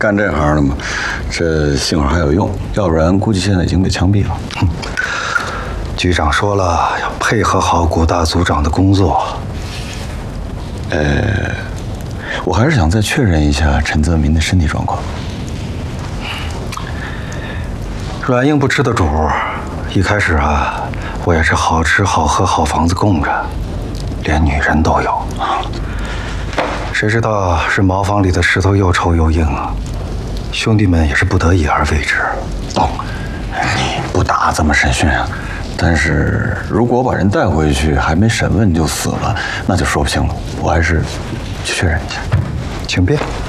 干这行的嘛，这幸好还有用，要不然估计现在已经被枪毙了。 局长说了，要配合好古大组长的工作。 我还是想再确认一下陈泽民的身体状况。 软硬不吃的主，一开始啊，我也是好吃好喝好房子供着，连女人都有。谁知道是茅房里的石头又臭又硬啊！兄弟们也是不得已而为之。 你不打怎么审讯啊？但是如果我把人带回去，还没审问就死了，那就说不清了。我还是去确认一下。 请便。